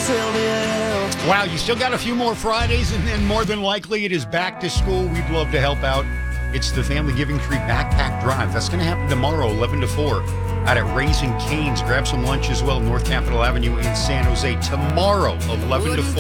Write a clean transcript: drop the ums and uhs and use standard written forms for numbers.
Wow, you still got a few more Fridays, and then more than likely it is back to school. We'd love to help out. It's the Family Giving Tree Backpack Drive. That's going to happen tomorrow, 11 to 4, out at Raising Cane's. Grab some lunch as well, North Capitol Avenue in San Jose. Tomorrow, 11 to 4.